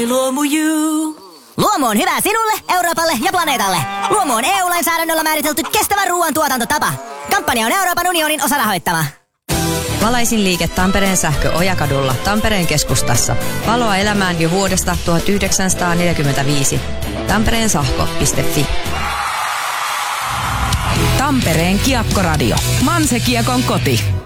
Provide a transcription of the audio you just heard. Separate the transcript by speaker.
Speaker 1: Luomu on hyvä sinulle, Euroopalle ja planeetalle. Luomu on EU-lainsäädännöllä määritelty kestävän ruoan tuotantotapa. Kampanja on Euroopan unionin osarahoittama.
Speaker 2: Valaisin liike Tampereen sähkö Ojakadulla, Tampereen keskustassa. Valoa elämään jo vuodesta 1945. tampereensahko.fi.
Speaker 3: Tampereen Kiekkoradio. Manse Kiekon koti.